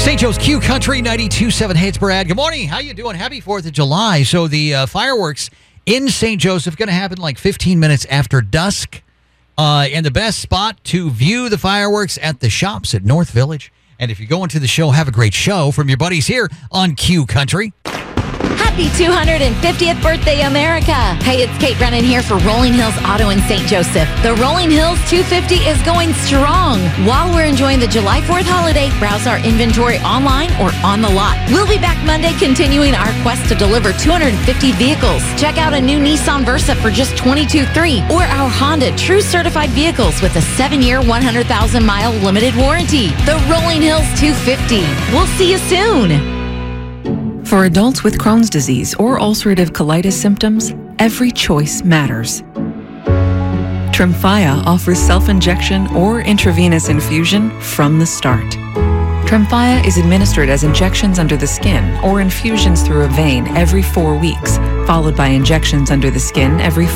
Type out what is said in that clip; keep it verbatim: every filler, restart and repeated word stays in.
Saint Joe's Q Country ninety-two point seven. Hey, it's Brad. Good morning. How you doing? Happy fourth of July. So the uh, fireworks in Saint Joseph going to happen like fifteen minutes after dusk. Uh, and the best spot to view the fireworks at the shops at North Village. And if you're going to the show, have a great show from your buddies here on Q Country. Happy two hundred fiftieth birthday, America. Hey, it's Kate Brennan here for Rolling Hills Auto in Saint Joseph. The Rolling Hills two fifty is going strong. While we're enjoying the July fourth holiday, browse our inventory online or on the lot. We'll be back Monday continuing our quest to deliver two hundred fifty vehicles. Check out a new Nissan Versa for just twenty-two thousand three hundred dollars or our Honda True Certified vehicles with a seven-year, one hundred thousand mile limited warranty. The Rolling Hills two fifty. We'll see you soon. For adults with Crohn's disease or ulcerative colitis symptoms, every choice matters. Tremfya offers self-injection or intravenous infusion from the start. Tremfya is administered as injections under the skin or infusions through a vein every four weeks, followed by injections under the skin every